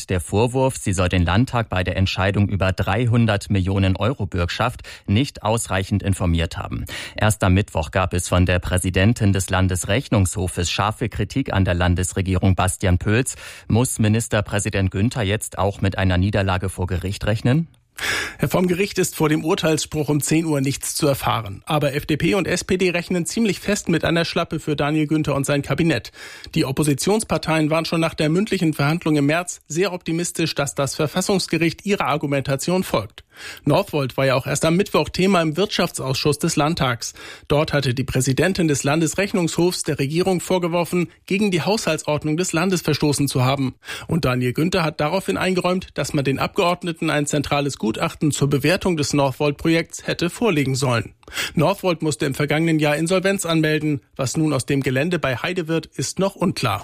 laut der Vorwurf, sie soll den Landtag bei der Entscheidung über 300 Millionen Euro Bürgschaft nicht ausreichend informiert haben. Erst am Mittwoch gab es von der Präsidentin des Landesrechnungshofes scharfe Kritik an der Landesregierung Bastian Pöls. Muss Ministerpräsident Günther jetzt auch mit einer Niederlage vor Gericht rechnen? Vom Gericht ist vor dem Urteilsspruch um 10 Uhr nichts zu erfahren. Aber FDP und SPD rechnen ziemlich fest mit einer Schlappe für Daniel Günther und sein Kabinett. Die Oppositionsparteien waren schon nach der mündlichen Verhandlung im März sehr optimistisch, dass das Verfassungsgericht ihrer Argumentation folgt. Northvolt war ja auch erst am Mittwoch Thema im Wirtschaftsausschuss des Landtags. Dort hatte die Präsidentin des Landesrechnungshofs der Regierung vorgeworfen, gegen die Haushaltsordnung des Landes verstoßen zu haben. Und Daniel Günther hat daraufhin eingeräumt, dass man den Abgeordneten ein zentrales Gutachten zur Bewertung des Northvolt-Projekts hätte vorlegen sollen. Northvolt musste im vergangenen Jahr Insolvenz anmelden. Was nun aus dem Gelände bei Heide wird, ist noch unklar.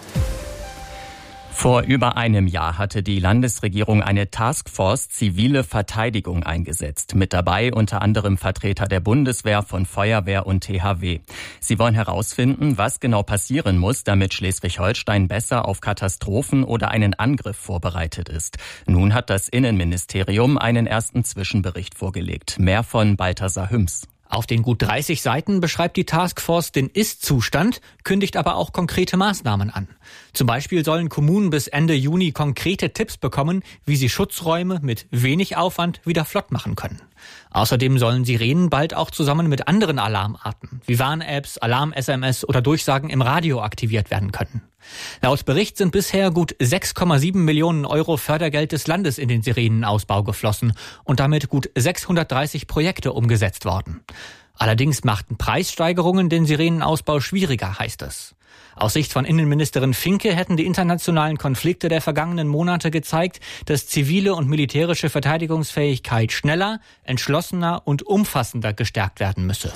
Vor über einem Jahr hatte die Landesregierung eine Taskforce zivile Verteidigung eingesetzt. Mit dabei unter anderem Vertreter der Bundeswehr, von Feuerwehr und THW. Sie wollen herausfinden, was genau passieren muss, damit Schleswig-Holstein besser auf Katastrophen oder einen Angriff vorbereitet ist. Nun hat das Innenministerium einen ersten Zwischenbericht vorgelegt. Mehr von Balthasar Hüms. Auf den gut 30 Seiten beschreibt die Taskforce den Ist-Zustand, kündigt aber auch konkrete Maßnahmen an. Zum Beispiel sollen Kommunen bis Ende Juni konkrete Tipps bekommen, wie sie Schutzräume mit wenig Aufwand wieder flott machen können. Außerdem sollen Sirenen bald auch zusammen mit anderen Alarmarten, wie Warn-Apps, Alarm-SMS oder Durchsagen im Radio aktiviert werden können. Laut Bericht sind bisher gut 6,7 Millionen Euro Fördergeld des Landes in den Sirenenausbau geflossen und damit gut 630 Projekte umgesetzt worden. Allerdings machten Preissteigerungen den Sirenenausbau schwieriger, heißt es. Aus Sicht von Innenministerin Finke hätten die internationalen Konflikte der vergangenen Monate gezeigt, dass zivile und militärische Verteidigungsfähigkeit schneller, entschlossener und umfassender gestärkt werden müsse.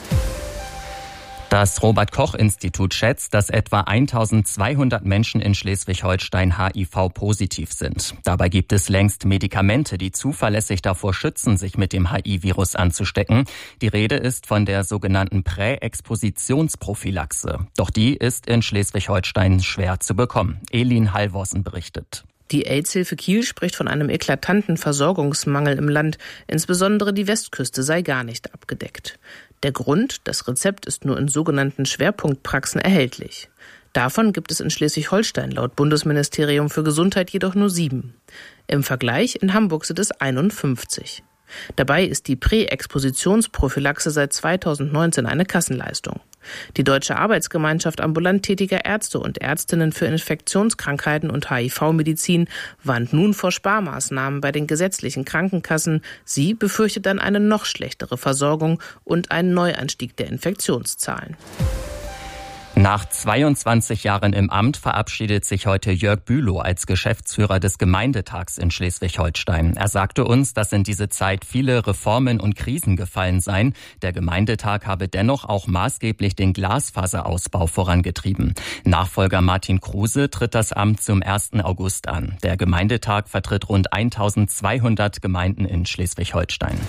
Das Robert-Koch-Institut schätzt, dass etwa 1200 Menschen in Schleswig-Holstein HIV-positiv sind. Dabei gibt es längst Medikamente, die zuverlässig davor schützen, sich mit dem HIV-Virus anzustecken. Die Rede ist von der sogenannten Präexpositionsprophylaxe. Doch die ist in Schleswig-Holstein schwer zu bekommen. Elin Halvorsen berichtet. Die AIDS-Hilfe Kiel spricht von einem eklatanten Versorgungsmangel im Land. Insbesondere die Westküste sei gar nicht abgedeckt. Der Grund: das Rezept ist nur in sogenannten Schwerpunktpraxen erhältlich. Davon gibt es in Schleswig-Holstein laut Bundesministerium für Gesundheit jedoch nur 7. Im Vergleich: in Hamburg sind es 51. Dabei ist die Präexpositionsprophylaxe seit 2019 eine Kassenleistung. Die Deutsche Arbeitsgemeinschaft ambulant tätiger Ärzte und Ärztinnen für Infektionskrankheiten und HIV-Medizin warnt nun vor Sparmaßnahmen bei den gesetzlichen Krankenkassen. Sie befürchtet dann eine noch schlechtere Versorgung und einen Neuanstieg der Infektionszahlen. Nach 22 Jahren im Amt verabschiedet sich heute Jörg Bülow als Geschäftsführer des Gemeindetags in Schleswig-Holstein. Er sagte uns, dass in diese Zeit viele Reformen und Krisen gefallen seien. Der Gemeindetag habe dennoch auch maßgeblich den Glasfaserausbau vorangetrieben. Nachfolger Martin Kruse tritt das Amt zum 1. August an. Der Gemeindetag vertritt rund 1200 Gemeinden in Schleswig-Holstein.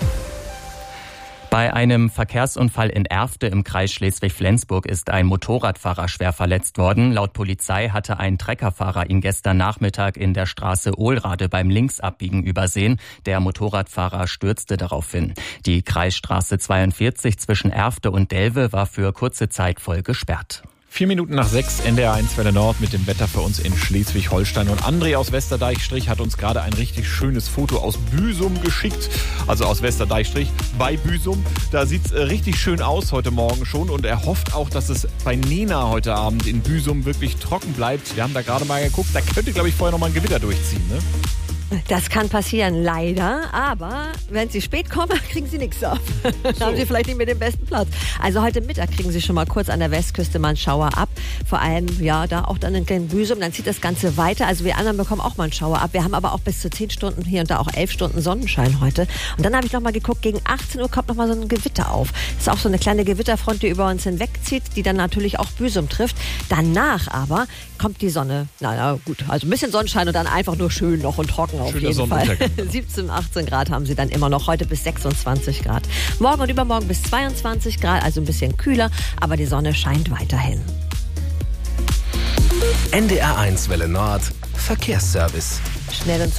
Bei einem Verkehrsunfall in Erfte im Kreis Schleswig-Flensburg ist ein Motorradfahrer schwer verletzt worden. Laut Polizei hatte ein Treckerfahrer ihn gestern Nachmittag in der Straße Ohlrade beim Linksabbiegen übersehen. Der Motorradfahrer stürzte daraufhin. Die Kreisstraße 42 zwischen Erfte und Delve war für kurze Zeit voll gesperrt. 4 Minuten nach 6, NDR1 Welle Nord mit dem Wetter für uns in Schleswig-Holstein. Und André aus Westerdeichstrich hat uns gerade ein richtig schönes Foto aus Büsum geschickt. Also aus Westerdeichstrich bei Büsum. Da sieht's richtig schön aus heute Morgen schon. Und er hofft auch, dass es bei Nena heute Abend in Büsum wirklich trocken bleibt. Wir haben da gerade mal geguckt. Da könnte, glaube ich, vorher noch mal ein Gewitter durchziehen, ne? Das kann passieren, leider. Aber wenn Sie spät kommen, kriegen Sie nichts ab. Dann haben Sie vielleicht nicht mehr den besten Platz. Also heute Mittag kriegen Sie schon mal kurz an der Westküste mal einen Schauer ab. Vor allem, ja, da auch dann in Büsum. Dann zieht das Ganze weiter. Also wir anderen bekommen auch mal einen Schauer ab. Wir haben aber auch bis zu 10 Stunden hier und da auch 11 Stunden Sonnenschein heute. Und dann habe ich noch mal geguckt, gegen 18 Uhr kommt noch mal so ein Gewitter auf. Das ist auch so eine kleine Gewitterfront, die über uns hinwegzieht, die dann natürlich auch Büsum trifft. Danach aber kommt die Sonne. Na gut, also ein bisschen Sonnenschein und dann einfach nur schön noch und trocken auf jeden Fall. 17, 18 Grad haben sie dann immer noch, heute bis 26 Grad. Morgen und übermorgen bis 22 Grad, also ein bisschen kühler, aber die Sonne scheint weiterhin. NDR1 Welle Nord, Verkehrsservice. Schnell und